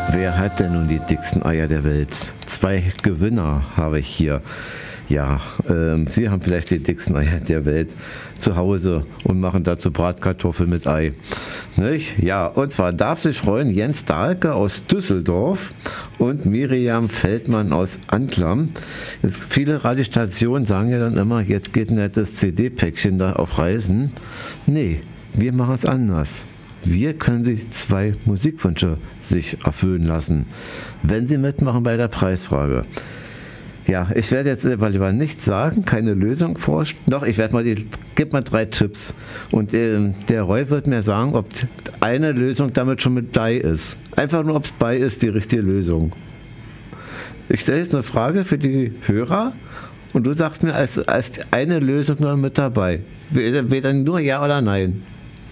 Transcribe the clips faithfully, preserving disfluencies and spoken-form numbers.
Wer hat denn nun die dicksten Eier der Welt? Zwei Gewinner habe ich hier. Ja, ähm, Sie haben vielleicht die dicksten Eier der Welt zu Hause und machen dazu Bratkartoffeln mit Ei. Nicht? Ja, und zwar darf sich freuen Jens Dahlke aus Düsseldorf und Miriam Feldmann aus Anklam. Jetzt viele Radiostationen sagen ja dann immer, jetzt geht nicht das C D-Päckchen da auf Reisen. Nee, wir machen es anders. Wir können Sie zwei Musikwünsche sich erfüllen lassen, wenn Sie mitmachen bei der Preisfrage. Ja, ich werde jetzt aber lieber nichts sagen, keine Lösung vorstellen. Doch, ich werde mal die, gib mal drei Tipps. Und äh, der Roy wird mir sagen, ob eine Lösung damit schon mit bei ist. Einfach nur, ob es bei ist, die richtige Lösung. Ich stelle jetzt eine Frage für die Hörer und du sagst mir als, als eine Lösung nur mit dabei. Weder nur ja oder nein.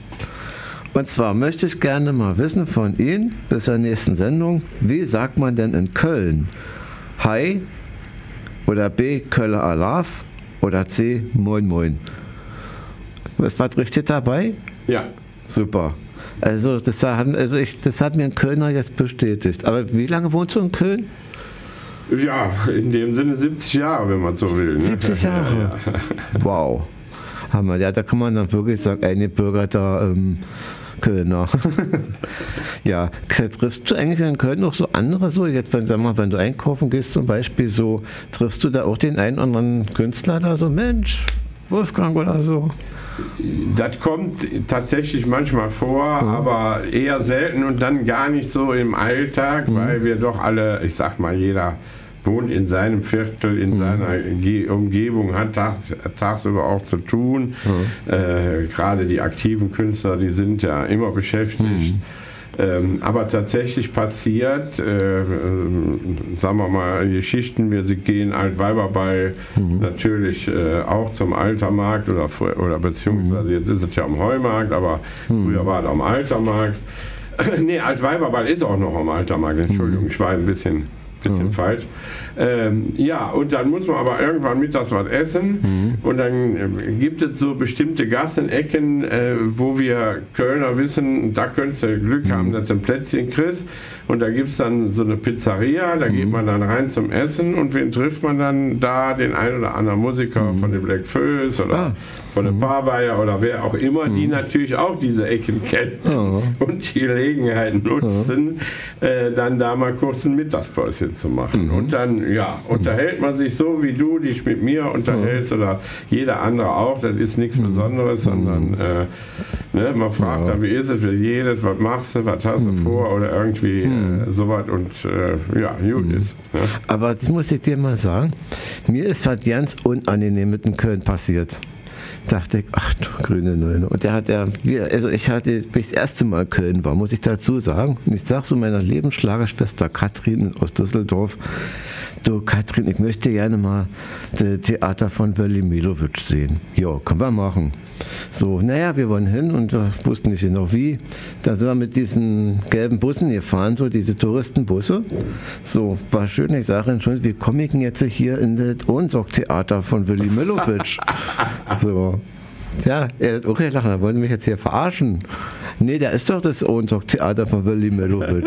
Und zwar möchte ich gerne mal wissen von Ihnen bis zur nächsten Sendung, wie sagt man denn in Köln? Hi oder B, Kölle Alaf oder C, Moin Moin. Was war richtig dabei? Ja. Super. Also das, hat, also ich, das hat mir ein Kölner jetzt bestätigt. Aber wie lange wohnst du in Köln? Ja, in dem Sinne siebzig Jahre, wenn man so will. Ne? siebzig Jahre? Ja, ja. Wow. Hammer. Ja, da kann man dann wirklich sagen, eingebürgerter ähm, Kölner. Ja, triffst du eigentlich in Köln noch so andere so? Jetzt, wenn, sag mal, wenn du einkaufen gehst zum Beispiel, so triffst du da auch den einen oder anderen Künstler da so, Mensch, Wolfgang oder so? Das kommt tatsächlich manchmal vor, ja. aber eher selten und dann gar nicht so im Alltag, mhm. weil wir doch alle, ich sag mal, jeder wohnt in seinem Viertel, in mhm. seiner Ge- Umgebung, hat tags, tagsüber auch zu tun. Mhm. Äh, gerade die aktiven Künstler, die sind ja immer beschäftigt. Mhm. Ähm, aber tatsächlich passiert, äh, äh, sagen wir mal, Geschichten, wir gehen Altweiberball mhm. natürlich äh, auch zum Altermarkt oder, oder beziehungsweise jetzt ist es ja am Heumarkt, aber mhm. früher war es am Altermarkt. Nee, Altweiberball ist auch noch am Altermarkt, Entschuldigung, mhm. ich war ein bisschen... bisschen ja. falsch. Ähm, ja, und dann muss man aber irgendwann mittags was essen mhm. und dann äh, gibt es so bestimmte Gassenecken, äh, wo wir Kölner wissen, da könntest du Glück mhm. haben, dass du ein Plätzchen kriegst und da gibt es dann so eine Pizzeria, da mhm. geht man dann rein zum Essen und wen trifft man dann da? Den ein oder anderen Musiker mhm. von den Black Föß oder ah. von den mhm. Parweier oder wer auch immer, mhm. die natürlich auch diese Ecken kennen oh. und die Gelegenheit nutzen, oh. äh, dann da mal kurz ein Mittagspäuschen zu machen. Mhm. Und dann, ja, unterhält man sich so, wie du dich mit mir unterhältst mhm. oder jeder andere auch. Das ist nichts Besonderes, mhm. sondern äh, ne, man fragt ja. dann, wie ist es, wie jedes, was machst du, was hast du mhm. vor oder irgendwie mhm. äh, sowas und äh, ja, gut mhm. ist. Ne? Aber das muss ich dir mal sagen, mir ist was ganz unangenehm mit in Köln passiert. Dachte ich, ach du grüne Neune. Und der hat ja, also ich hatte, wie ich das erste Mal in Köln war, muss ich dazu sagen, und ich sag so meiner Lebensschlagerschwester Katrin aus Düsseldorf, du Katrin, ich möchte gerne mal das Theater von Wölli Milovic sehen. Ja, können wir machen. So, naja, wir wollen hin und wir wussten nicht genau wie. Da sind wir mit diesen gelben Bussen gefahren, so diese Touristenbusse. So, war schön, ich sage schon, wie komme ich denn jetzt hier in das Ohnsorg-Theater von Wölli Milovic? So. Ja, er hat auch gelacht, er wollte mich jetzt hier verarschen. Nee, da ist doch das Ohnsorg-Theater von Wölli Milovic.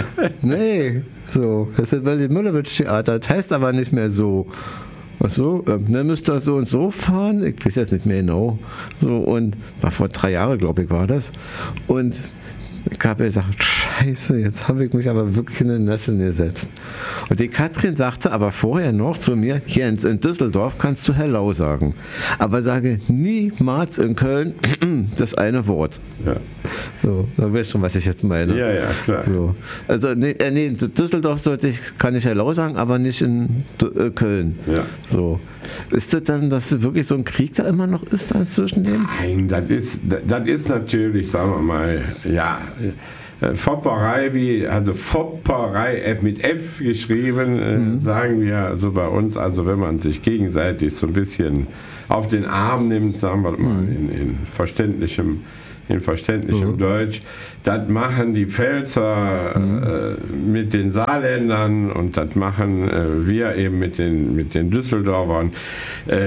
Nee, so, das ist das Wölli Milovic-Theater, das heißt aber nicht mehr so. Ach so, ähm, dann müsst ihr so und so fahren. Ich weiß jetzt nicht mehr genau. So, und war vor drei Jahren, glaube ich, war das. Und ich habe gesagt, scheiße, jetzt habe ich mich aber wirklich in den Nessel gesetzt. Und die Katrin sagte aber vorher noch zu mir, Jens, in Düsseldorf kannst du Hello sagen. Aber sage niemals in Köln das eine Wort. Ja. So, da weißt du schon, was ich jetzt meine. Ja, ja, klar. So. Also, nee, äh, nee, in Düsseldorf sollte ich, kann ich Hello sagen, aber nicht in äh, Köln. Ja. So. Ist das dann, dass wirklich so ein Krieg da immer noch ist da zwischen denen? Nein, das ist, das, das ist natürlich, sagen wir mal, ja, Fopperei, wie, also Fopperei mit F geschrieben, mhm. äh, sagen wir so bei uns, also wenn man sich gegenseitig so ein bisschen auf den Arm nimmt, sagen wir mal in, in verständlichem in verständlichem mhm. Deutsch. Das machen die Pfälzer mhm. äh, mit den Saarländern und das machen äh, wir eben mit den, mit den Düsseldorfern.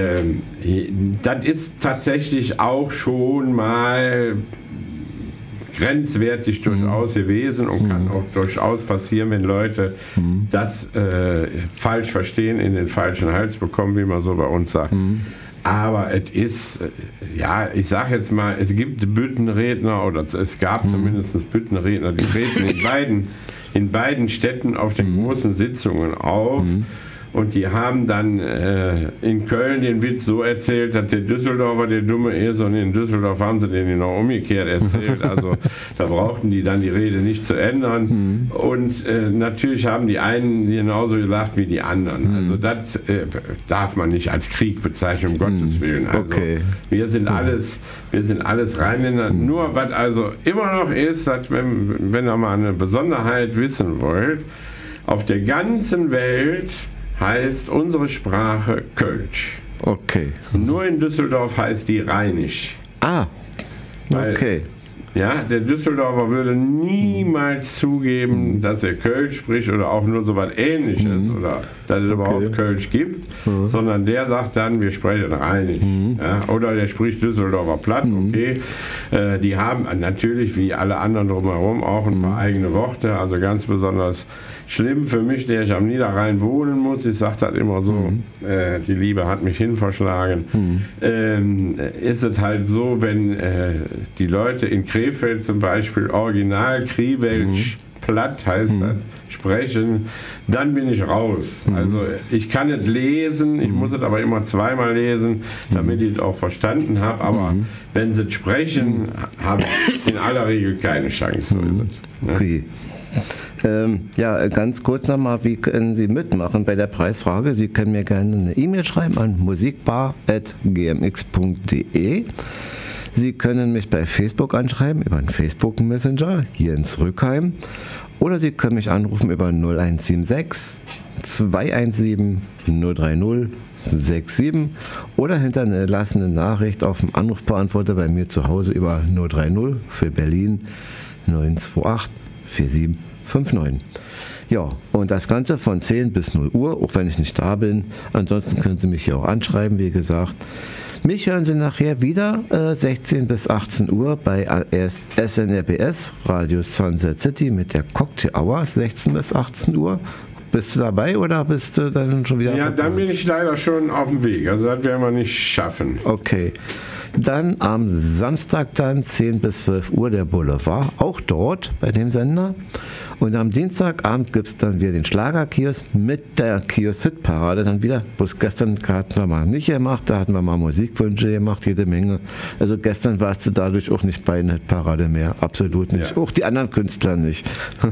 Äh, das ist tatsächlich auch schon mal grenzwertig durchaus gewesen und kann auch durchaus passieren, wenn Leute das äh, falsch verstehen, in den falschen Hals bekommen, wie man so bei uns sagt. Aber es ist, äh, ja, ich sage jetzt mal, es gibt Büttenredner oder es gab zumindest Büttenredner, die treten in beiden, in beiden Städten auf den großen Sitzungen auf. Und die haben dann äh, in Köln den Witz so erzählt, dass der Düsseldorfer der Dumme ist, und in Düsseldorf haben sie den noch umgekehrt erzählt. Also da brauchten die dann die Rede nicht zu ändern. Mhm. Und äh, natürlich haben die einen genauso gelacht wie die anderen. Mhm. Also das äh, darf man nicht als Krieg bezeichnen, um mhm. Gottes Willen. Also okay. wir sind alles, wir sind alles Rheinländer. Mhm. Nur was also immer noch ist, dass wenn, wenn ihr mal eine Besonderheit wissen wollt, auf der ganzen Welt heißt unsere Sprache Kölsch. Okay. Nur in Düsseldorf heißt die Rheinisch. Ah, Weil, okay. Ja, der Düsseldorfer würde niemals zugeben, dass er Kölsch spricht oder auch nur so was Ähnliches mhm. oder dass es okay. überhaupt Kölsch gibt, mhm. sondern der sagt dann, wir sprechen Rheinisch. Mhm. Ja, oder der spricht Düsseldorfer Platt, okay. Äh, die haben natürlich wie alle anderen drumherum auch ein paar mhm. eigene Worte, also ganz besonders schlimm für mich, der ich am Niederrhein wohnen muss. Ich sage das immer so, mhm. äh, die Liebe hat mich hinverschlagen. Mhm. Ähm, ist es halt so, wenn äh, die Leute in Krefeld zum Beispiel original Kriewelsch mhm. platt heißt mhm. das, sprechen, dann bin ich raus. Mhm. Also ich kann es lesen, ich mhm. muss es aber immer zweimal lesen, damit mhm. ich es auch verstanden habe, aber mhm. wenn sie es sprechen, habe ich in aller Regel keine Chance. So ist es. Ne? Okay. Ähm, ja, ganz kurz nochmal, wie können Sie mitmachen bei der Preisfrage? Sie können mir gerne eine E-Mail schreiben an musikbar at g m x punkt d e. Sie können mich bei Facebook anschreiben über einen Facebook Messenger hier in Rückheim, oder Sie können mich anrufen über null eins sieben sechs zwei eins sieben null drei null sechs sieben oder hinterlassen eine Nachricht auf dem Anrufbeantworter bei mir zu Hause über null drei null für Berlin neun zwei acht vier sieben fünf neun. Ja, und das Ganze von zehn bis null Uhr, auch wenn ich nicht da bin. Ansonsten können Sie mich hier auch anschreiben, wie gesagt. Mich hören Sie nachher wieder äh, sechzehn bis achtzehn Uhr bei S N R B S, Radio Sunset City mit der Cocktail Hour, sechzehn bis achtzehn Uhr. Bist du dabei oder bist du dann schon wieder? Ja, vorbei? Dann bin ich leider schon auf dem Weg. Also das werden wir nicht schaffen. Okay. Dann am Samstag dann zehn bis zwölf Uhr der Boulevard, auch dort bei dem Sender. Und am Dienstagabend gibt es dann wieder den Schlagerkiosk mit der Kiosk-Hit-Parade dann wieder. Bloß gestern hatten wir mal nicht gemacht, da hatten wir mal Musikwünsche gemacht, jede Menge. Also gestern warst du dadurch auch nicht bei der Hit-Parade mehr, absolut nicht. Ja. Auch die anderen Künstler nicht.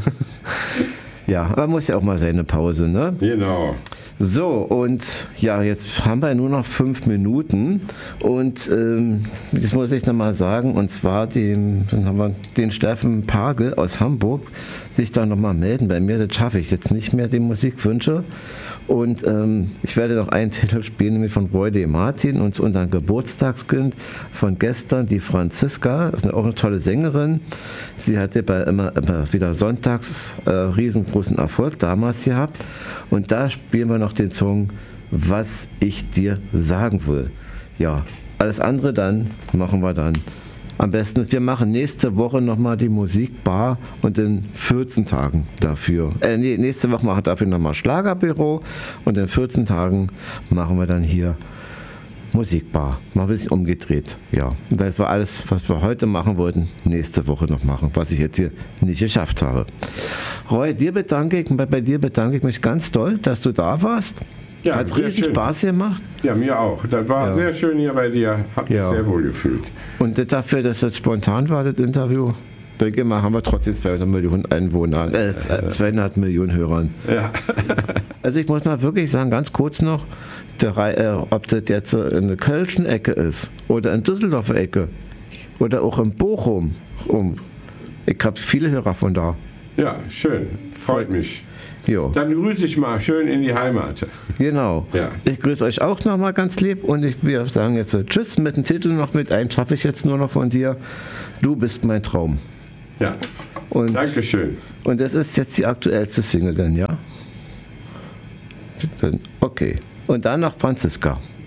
Ja, aber muss ja auch mal seine Pause, ne? Genau. So, und ja, jetzt haben wir nur noch fünf Minuten und ähm, das muss ich nochmal sagen, und zwar den, dann haben wir den Steffen Pagel aus Hamburg sich da nochmal melden bei mir, das schaffe ich jetzt nicht mehr, die Musikwünsche. Und ähm, ich werde noch einen Titel spielen, nämlich von Roy D. Martin und unserem Geburtstagskind von gestern, die Franziska, das ist auch eine tolle Sängerin. Sie hatte bei immer, immer wieder sonntags äh, riesengroßen Erfolg damals gehabt. Und da spielen wir noch den Song Was ich dir sagen will. Ja, alles andere dann machen wir dann. Am besten ist, wir machen nächste Woche nochmal die Musikbar und in vierzehn Tagen dafür. Äh, nee, nächste Woche machen wir dafür nochmal Schlagerbüro und in vierzehn Tagen machen wir dann hier Musikbar. Mal ein bisschen umgedreht. Ja, und das war alles, was wir heute machen wollten, nächste Woche noch machen, was ich jetzt hier nicht geschafft habe. Roy, dir bedanke ich, bei, bei dir bedanke ich mich ganz doll, dass du da warst. Ja, hat riesen schön. Spaß gemacht. Ja, mir auch. Das war ja. sehr schön hier bei dir. Hat mich ja. sehr wohl gefühlt. Und dafür, dass das spontan war, das Interview, denke mal, haben wir trotzdem zweihundert Millionen Einwohner, äh, zweihundert Millionen Hörern. Ja. Also ich muss mal wirklich sagen, ganz kurz noch, der, äh, ob das jetzt in der Kölschen Ecke ist oder in Düsseldorfer Ecke oder auch in Bochum. Um, ich habe viele Hörer von da. Ja, schön. Freut mich. Jo. Dann grüße ich mal schön in die Heimat. Genau. Ja. Ich grüße euch auch nochmal ganz lieb und ich wir sagen jetzt so Tschüss mit dem Titel noch mit ein, schaffe ich jetzt nur noch von dir. Du bist mein Traum. Ja. Und, Dankeschön. Und das ist jetzt die aktuellste Single dann, ja? Okay. Und dann noch Franziska.